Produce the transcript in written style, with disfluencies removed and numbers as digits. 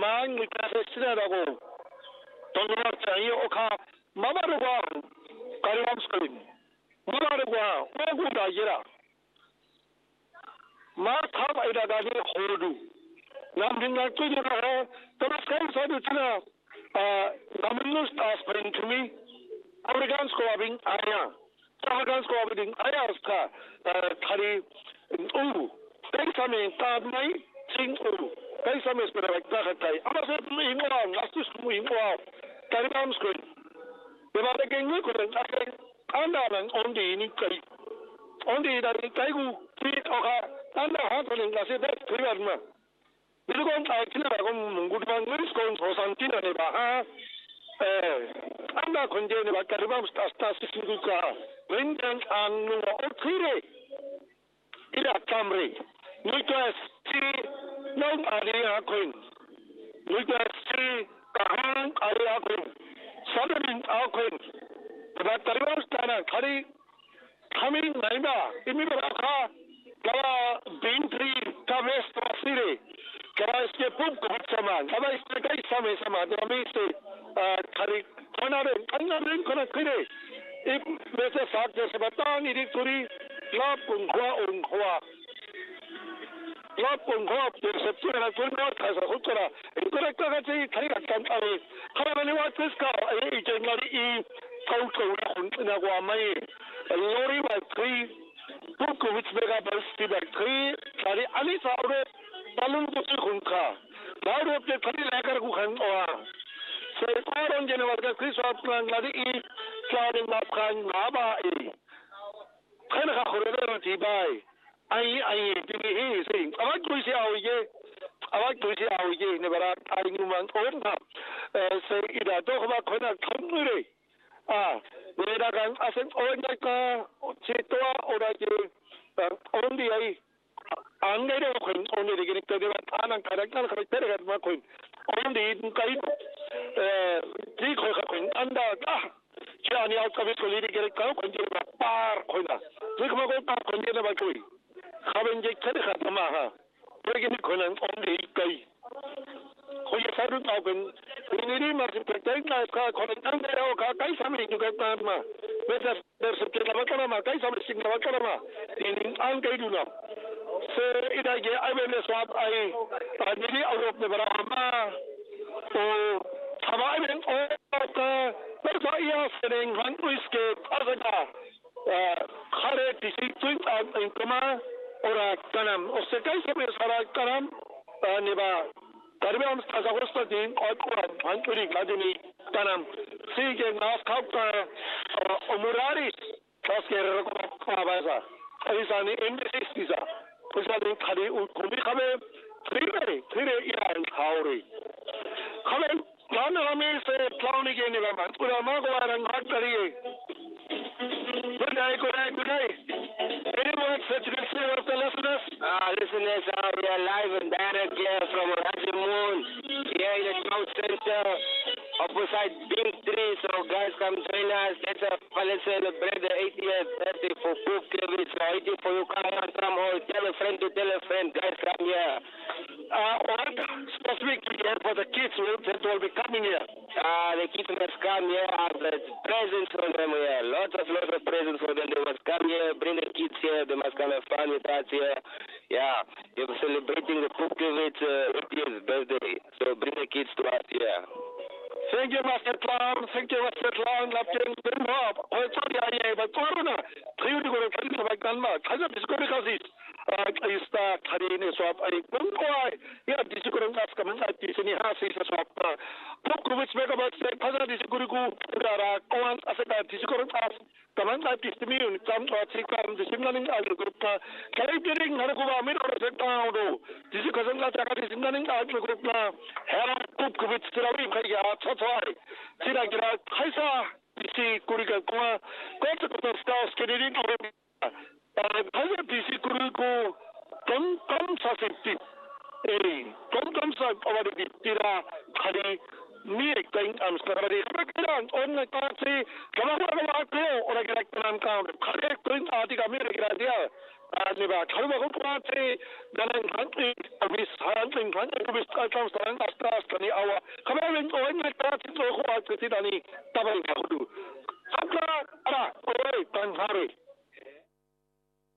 mang mi ta se sina rago tongna chahiye okha mabarwa karimam skalin mabarwa ogu da yira ma thab aida ga ne hodu nam dinga tuju na tamaskai sadu tuna namunus tas printumi Americans ko abing aya Americans ko abing aya ska thari kai same tad mai sing kai same spera bakta khatai ama se mi ingwa ngastus mu ingwa karimam skul beba de gengu ko anda nan ondi ni kai ondi da kai gu ti oka anda ha ko ninga se de triwarma bilugon ta kila ba gon mungudman ngris ko sosantina ne ba ha anda konje ne ba karimam sta sisuka wendan anu otire ila kamre nuitas ti nong area koin nuitas ti kahan area koin sadarin koin ba karimam stana khari kami naima imi ba kha kala bintri tames pasire kala iske pum ko saman kala iske kai same sama dami se khari kanare kona kire ip mese saat jese batang iri turi la pungkhwa perception na turno khasa khutara incorrect ka chai khari kan ave khara ni wa tiska e jengari I kau na wa mai lori ba three puk which mega burst ba three khari ali saure balun ko khunka lauro pe khari lekar ku khan wa se paron jene wa kris wa plan ladi I khari ma khan ma ba e khana kha khore ti bai ai ti hi sing awak tu si awiye ne bara ai nu man on ha se ida to ba khona khamure ne da kan asen on ka chitwa ora je on di ai angere khon on di ge ne ba tanan karakter karakter ga ma khon on di kai ti kho kha khon anda ka chani au ka ko li ge ka khon je ba par khona ti ko ko par khon je ba koi khaben je khade khatama ha Pergi konan onde kai. Hoye saru tauken. Ini mar seperti na ka konan ande o ka kai sami juga ma. Besa der seperti na makana ma kai sami sing na makana ma. Ini an kai duna. Se ida ge ai me swap ai. Ani Europe ne barama. O thamai ben o ka bersa ia sering han uiske arga. Khare tisi tuin in kama ora kanam o se kai se sara kanam ne ba karimam sta agosto din ko anturi gadini kanam sige nas khapta umuraris tas ke ko abaza aisani embassy visa kusa din khari kumi khame thire iran khauri khame lan rame se klauni ke ne ba pura ma ko rang hat kariye Good day. Anyone such listeners to listeners? Listeners, we are live and direct here from Raji Moon, here in the South Center, opposite Bing 3. So guys, come join us. Let's celebrate the 80th birthday for Book Kevin. So waiting for you. Come on, somehow. Tell a friend to tell a friend. Guys, come here. What specific here for the kids that will be coming here? The kids must come here. The presents for them here. Lots of presents for them. They must come here. Bring the kids here. They must come have fun with us here. Yeah, you're celebrating the Pupkevich 80th birthday. So bring the kids to us here. Thank you, Master Clown. Thank you, Master Clown. Lapin Bimhop. Oh, sorry, I but Corona. Three to go to the Kalma. Kaza Piscopicasis. Ista Karine swap. I don't know. Yeah, this is going to ask coming at this in the house is a swap. Pupkevich Megabat said, Kaza is going to go. There are Koans as a this is going to ask. Kaman at this immune. Come to a second. The signaling other group. Carrying Hanakuba Mid or a town. This is because I'm not a signaling other group. Hera Pupkevich Terawi. Sorry. Sira gira kaisa disi kuri ka kuma kota kota stars kediri ko kaisa disi kuri ko kam sa septi kam sa awari ditira khari ni ektain amskari kran on ka se kama ko ora gira kanam ka khari koin adi ka mere gira dia nih bah kalau aku puasa dalam country habis hunting country habis kalau sekarang astras kani awak kemarin orang yang tak tahu aku tidak ni tapi aku tu apa ada oi tan hari